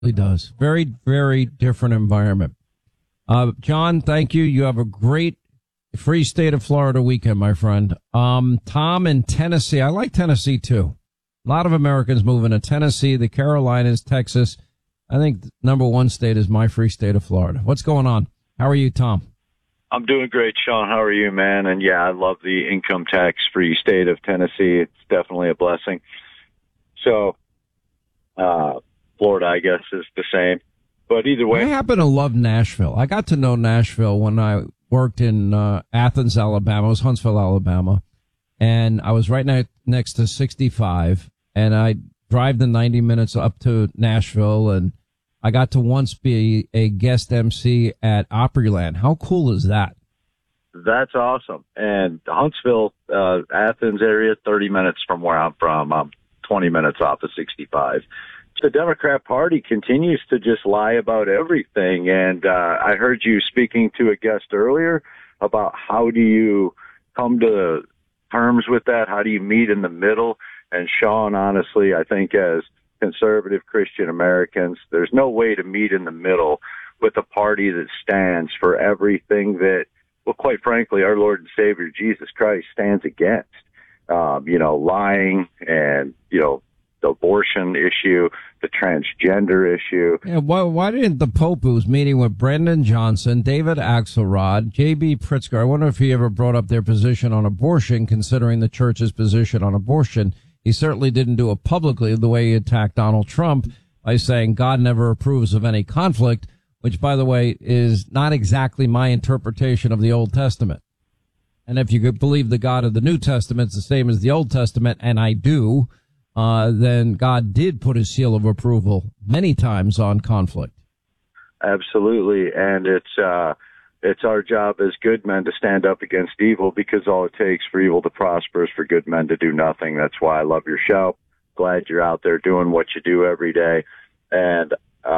It does. Very, very different environment. John, thank you. You have a great free state of Florida weekend, my friend. Tom in Tennessee. I like Tennessee too. A lot of Americans moving to Tennessee, the Carolinas, Texas. I think number one state is my free state of Florida. What's going on? How are you, Tom? I'm doing great, Sean. How are you, man? And yeah, I love the income tax free state of Tennessee. It's definitely a blessing. So, Florida, I guess, is the same. But either way, I happen to love Nashville. I got to know Nashville when I worked in Athens, Alabama. It was Huntsville, Alabama. And I was right next to 65. And I drive the 90 minutes up to Nashville. And I got to once be a guest MC at Opryland. How cool is that? That's awesome. And Huntsville, Athens area, 30 minutes from where I'm from. I'm 20 minutes off of 65. The Democrat Party continues to just lie about everything. And I heard you speaking to a guest earlier about how do you come to terms with that? How do you meet in the middle? And Sean, honestly, I think as conservative Christian Americans, there's no way to meet in the middle with a party that stands for everything that, well, quite frankly, our Lord and Savior Jesus Christ stands against. Lying and, the abortion issue, the transgender issue. Yeah, why didn't the Pope, who was meeting with Brendan Johnson, David Axelrod, J.B. Pritzker, I wonder if he ever brought up their position on abortion, considering the church's position on abortion. He certainly didn't do it publicly the way he attacked Donald Trump by saying God never approves of any conflict, which, by the way, is not exactly my interpretation of the Old Testament. And if you could believe the God of the New Testament is the same as the Old Testament, and I do, then God did put his seal of approval many times on conflict. Absolutely. And it's our job as good men to stand up against evil, because all it takes for evil to prosper is for good men to do nothing. That's why I love your show. Glad you're out there doing what you do every day. And,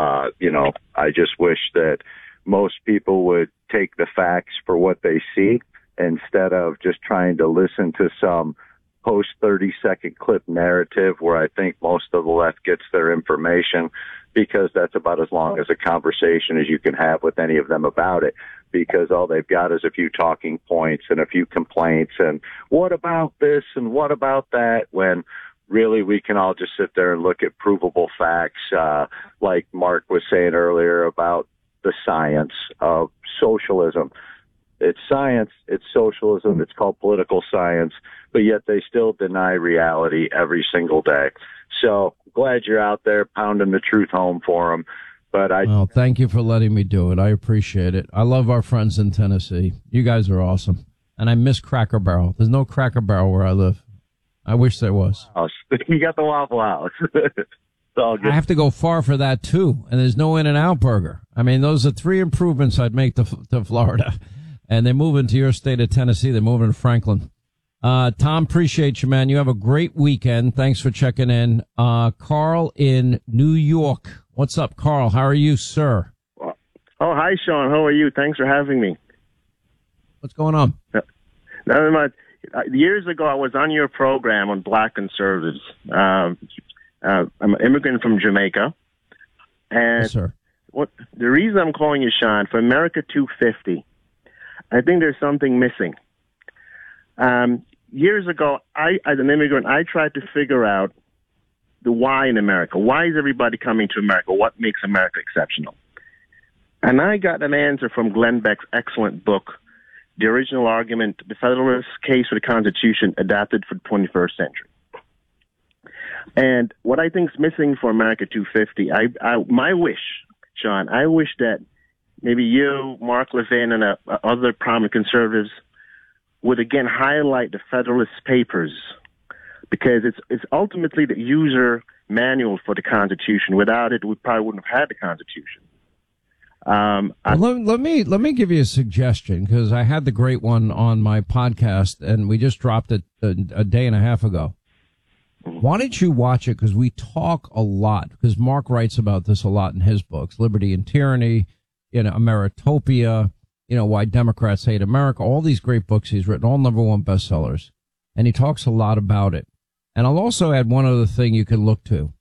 I just wish that most people would take the facts for what they see instead of just trying to listen to some post 30-second clip narrative where I think most of the left gets their information, because that's about as long as a conversation as you can have with any of them about it, because all they've got is a few talking points and a few complaints and what about this and what about that, when really we can all just sit there and look at provable facts, like Mark was saying earlier about the science of socialism. It's science, it's socialism, it's called political science, but yet they still deny reality every single day. So glad you're out there pounding the truth home for them. Well, thank you for letting me do it. I appreciate it. I love our friends in Tennessee. You guys are awesome. And I miss Cracker Barrel. There's no Cracker Barrel where I live. I wish there was. You got the Waffle House. I have to go far for that, too. And there's no In-N-Out Burger. I mean, those are 3 improvements I'd make to Florida. And they're moving to your state of Tennessee. They're moving to Franklin. Tom, appreciate you, man. You have a great weekend. Thanks for checking in. Carl in New York. What's up, Carl? How are you, sir? Oh, hi, Sean. How are you? Thanks for having me. What's going on? Years ago, I was on your program on black conservatives. I'm an immigrant from Jamaica. And yes, sir. The reason I'm calling you, Sean, for America 250, I think there's something missing. Years ago, as an immigrant, I tried to figure out the why in America. Why is everybody coming to America? What makes America exceptional? And I got an answer from Glenn Beck's excellent book, The Original Argument, The Federalist Case for the Constitution, Adapted for the 21st Century. And what I think is missing for America 250, my wish, Sean, I wish that maybe you, Mark Levin, and other prominent conservatives would again highlight the Federalist Papers, because it's ultimately the user manual for the Constitution. Without it, we probably wouldn't have had the Constitution. Let me give you a suggestion, because I had the great one on my podcast, and we just dropped it a day and a half ago. Why don't you watch it? Because we talk a lot, because Mark writes about this a lot in his books, Liberty and Tyranny, Ameritopia, Why Democrats Hate America, all these great books he's written, all #1 bestsellers. And he talks a lot about it. And I'll also add one other thing you can look to.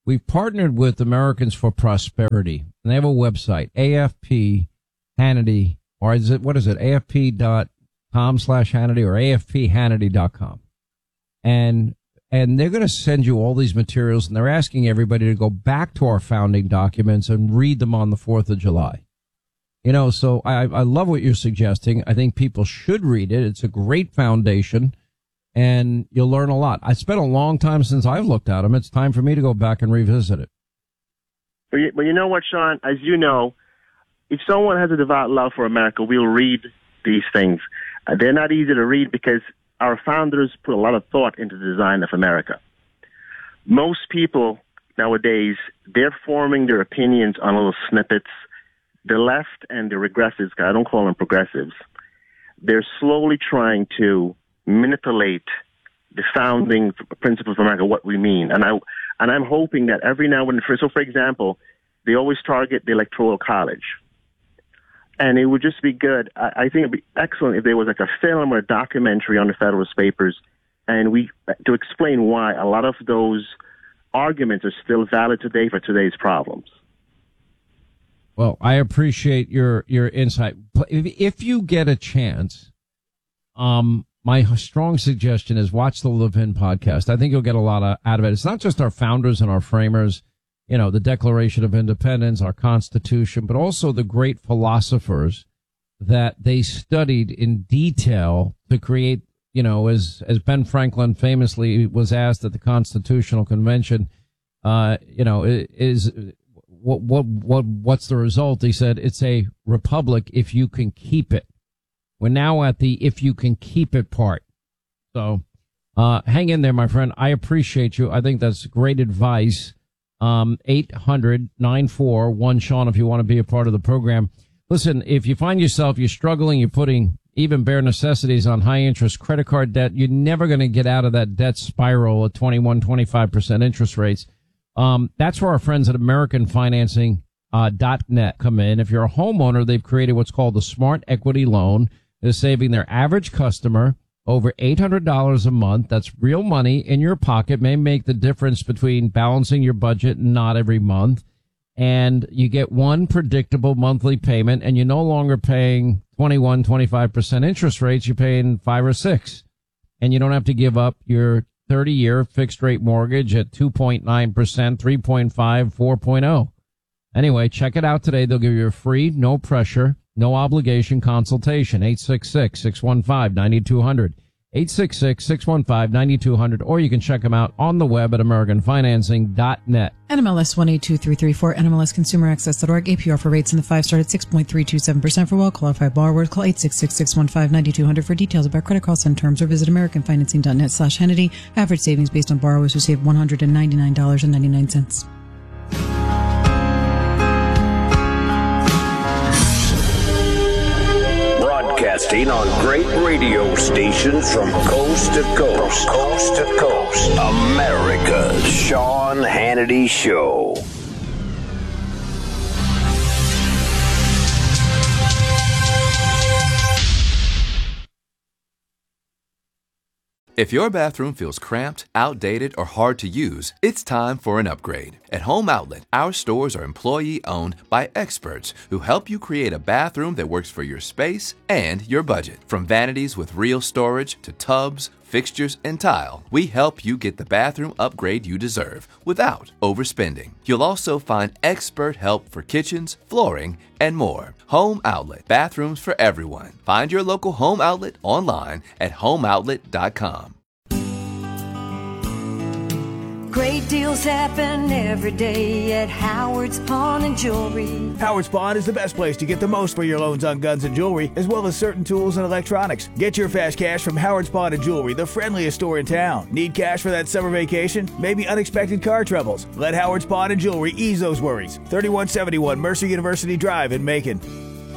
We've partnered with Americans for Prosperity, and they have a website, AFP Hannity, or what is it, AFP.com/Hannity or AFPHannity.com. And they're going to send you all these materials, and they're asking everybody to go back to our founding documents and read them on the 4th of July. So I love what you're suggesting. I think people should read it. It's a great foundation, and you'll learn a lot. I spent a long time since I've looked at them. It's time for me to go back and revisit it. But you know what, Sean? As you know, if someone has a devout love for America, we'll read these things. They're not easy to read because our founders put a lot of thought into the design of America. Most people nowadays, they're forming their opinions on little snippets. The left and the regressives, I don't call them progressives, they're slowly trying to manipulate the founding principles of America, what we mean. And I'm hoping that every now and then, so for example, they always target the Electoral College. And it would just be good. I think it'd be excellent if there was like a film or a documentary on the Federalist Papers, and to explain why a lot of those arguments are still valid today for today's problems. Well, I appreciate your insight. If you get a chance, my strong suggestion is watch the Levin podcast. I think you'll get a lot out of it. It's not just our founders and our framers, the Declaration of Independence, our Constitution, but also the great philosophers that they studied in detail to create, as Ben Franklin famously was asked at the Constitutional Convention, what's the result? He said, it's a republic if you can keep it. We're now at the if you can keep it part. So hang in there, my friend. I appreciate you. I think that's great advice. 800-941-SEAN if you want to be a part of the program. Listen, if you find yourself, you're struggling, you're putting even bare necessities on high interest credit card debt, you're never going to get out of that debt spiral at 21-25% interest rates. That's where our friends at AmericanFinancing.net come in. If you're a homeowner, they've created what's called the Smart Equity Loan. They're saving their average customer over $800 a month. That's real money in your pocket. May make the difference between balancing your budget and not every month. And you get one predictable monthly payment, and you're no longer paying 21-25% interest rates. You're paying 5 or 6, and you don't have to give up your 30-year fixed rate mortgage at 2.9%, 3.5, 4.0. Anyway, check it out today. They'll give you a free, no pressure, no obligation consultation. 866-615-9200. 866-615-9200, or you can check them out on the web at AmericanFinancing.net. NMLS 182334, NMLSConsumerAccess.org. APR for rates in the 5-star at 6.327% for well-qualified borrowers. Call 866-615-9200 for details about credit costs and terms, or visit AmericanFinancing.net/Hannity. Average savings based on borrowers who save $199.99. Broadcasting on great radio stations from coast to coast. Coast to coast. America's Sean Hannity Show. If your bathroom feels cramped, outdated, or hard to use, it's time for an upgrade. At Home Outlet, our stores are employee-owned by experts who help you create a bathroom that works for your space and your budget. From vanities with real storage to tubs, fixtures, and tile, we help you get the bathroom upgrade you deserve without overspending. You'll also find expert help for kitchens, flooring, and more. Home Outlet, bathrooms for everyone. Find your local Home Outlet online at homeoutlet.com. Great deals happen every day at Howard's Pawn and Jewelry. Howard's Pawn is the best place to get the most for your loans on guns and jewelry, as well as certain tools and electronics. Get your fast cash from Howard's Pawn and Jewelry, the friendliest store in town. Need cash for that summer vacation? Maybe unexpected car troubles? Let Howard's Pawn and Jewelry ease those worries. 3171 Mercer University Drive in Macon.